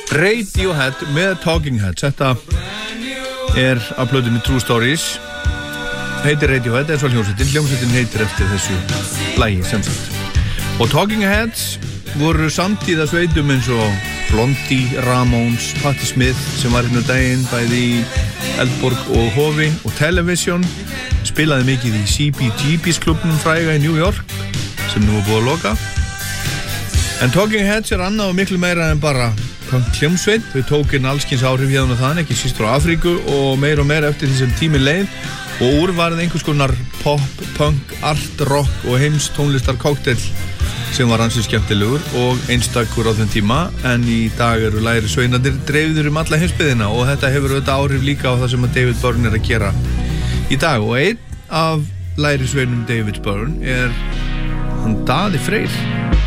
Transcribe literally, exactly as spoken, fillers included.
Radiohead með Talking Heads. Þetta er af plötunni True Stories. Heitir Radiohead, eins og hljómsveitin. Hljómsveitin heitir eftir þessu lagi sem sagt. Og Talking Heads voru samtíða sveitum eins og Blondie, Ramones, Patti Smith sem var hérna daginn bæði í Eldborg og Hofi og Television. Spilaði mikið í C B G B's klubnum fræga í New York sem nú er búið að loka. En Talking Heads er annað og miklu meira en bara punk hljómsveit. Þau tók inn allskins áhrif hérna og þann, ekki síst frá Afríku og meira og meira eftir því sem tíminn leið og úr varð einhvers konar pop, punk, art, rock og heims tónlistar cocktail sem var ansi skemmtilegur og einstakur á þeim tíma, en í dag eru læri sveinarnir dreifðir um alla heimsbyggðina og þetta hefur auðvitað áhrif líka á það sem að David Byrne er að gera í dag. Og einn af læri sveinum David Byrne er hann Daði Freyr.